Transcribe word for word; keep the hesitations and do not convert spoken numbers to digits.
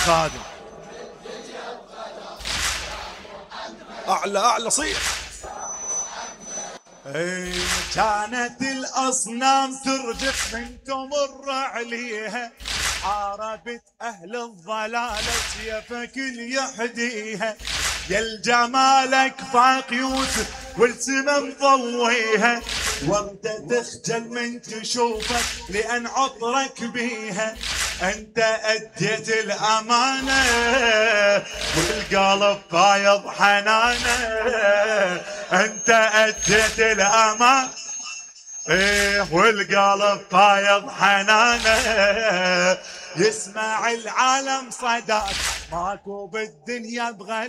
القادم. اعلى اعلى صيح. اي كانت الاصنام ترجف من تمر عليها، حاربت اهل الضلال وسيفك اللي يحديها، يا الجمالك فاق يوسف والسما مضويها، وردة تخجل من تشوفك لان عطرك بيها، انت اديت الامانه والقلب فايض حنانه، انت اديت الامانه ايه والقلب فايض حنانه، يسمع العالم صداك ماكو بالدنيا بغير